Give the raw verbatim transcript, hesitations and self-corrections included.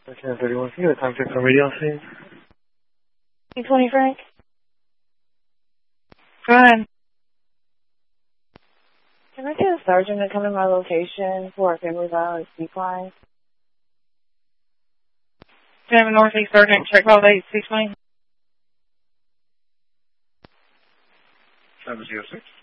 ten thirty-one, can you get a time check for radio scene? two twenty, Frank? Go ahead. Can I get a sergeant to come to my location for a family violence decline? Seven Northeast Sergeant, check call eight six nine. seven zero six.